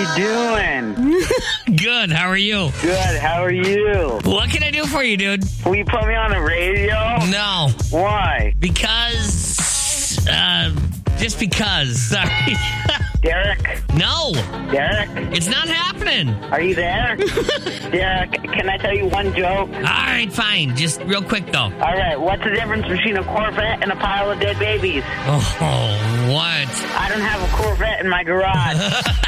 doing? Good. How are you? Good. How are you? What can I do for you, dude? Will you put me on the radio? No. Why? Because, just because. Sorry. Derek? No. Derek? It's not happening. Are you there? Derek, can I tell you one joke? All right, fine. Just real quick, though. All right, what's the difference between a Corvette and a pile of dead babies? Oh, what? I don't have a Corvette in my garage.